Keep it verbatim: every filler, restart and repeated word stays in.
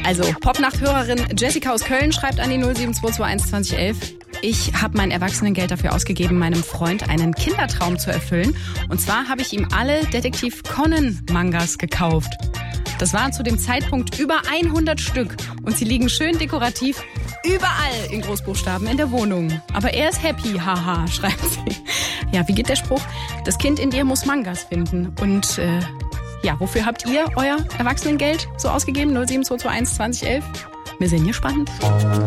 Also, Popnacht-Hörerin Jessica aus Köln schreibt an die null sieben zwei zwei eins zwanzig elf. Ich habe mein Erwachsenengeld dafür ausgegeben, meinem Freund einen Kindertraum zu erfüllen. Und zwar habe ich ihm alle Detektiv Conan-Mangas gekauft. Das waren zu dem Zeitpunkt über hundert Stück. Und sie liegen schön dekorativ überall in Großbuchstaben in der Wohnung. Aber er ist happy, haha, schreibt sie. Ja, wie geht der Spruch? Das Kind in dir muss Mangas finden. Und äh, ja, wofür habt ihr euer Erwachsenengeld so ausgegeben? null sieben zwei zwei eins zwanzig elf. Wir sind gespannt.